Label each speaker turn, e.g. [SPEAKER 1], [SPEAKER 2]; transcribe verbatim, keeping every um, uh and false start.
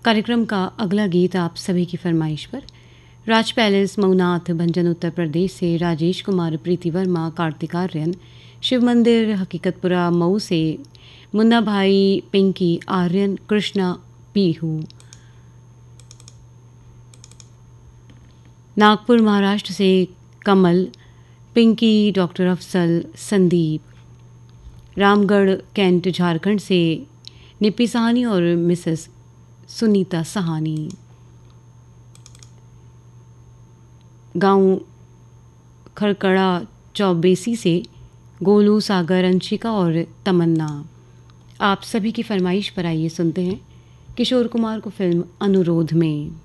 [SPEAKER 1] कार्यक्रम का अगला गीत आप सभी की फरमाइश पर राज पैलेस मऊनाथ भंजन उत्तर प्रदेश से राजेश कुमार प्रीति वर्मा कार्तिक आर्यन शिव मंदिर हकीकतपुरा मऊ से मुन्ना भाई पिंकी आर्यन कृष्णा पीहू नागपुर महाराष्ट्र से कमल पिंकी डॉक्टर अफसल संदीप रामगढ़ कैंट झारखंड से निपी सहानी और मिसेस सुनीता सहानी गांव खरकड़ा चौबेसी से गोलू सागर अंशिका और तमन्ना। आप सभी की फरमाइश पर आइए सुनते हैं किशोर कुमार को फिल्म अनुरोध में।